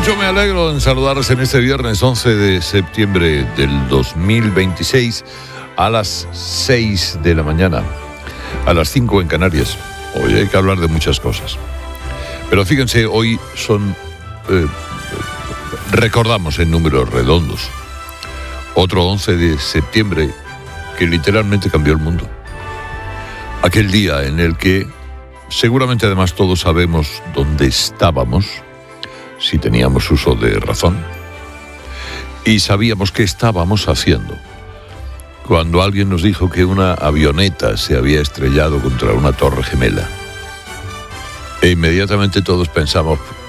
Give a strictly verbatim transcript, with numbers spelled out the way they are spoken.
Mucho me alegro en saludarles en este viernes once de septiembre del dos mil veintiséis a las seis de la mañana, a las cinco en Canarias. Hoy hay que hablar de muchas cosas. Pero fíjense, hoy son... Eh, recordamos en números redondos otro once de septiembre que literalmente cambió el mundo. Aquel día en el que seguramente además todos sabemos dónde estábamos, si teníamos uso de razón, y sabíamos qué estábamos haciendo cuando alguien nos dijo que una avioneta se había estrellado contra una torre gemela. E inmediatamente todos pensamos,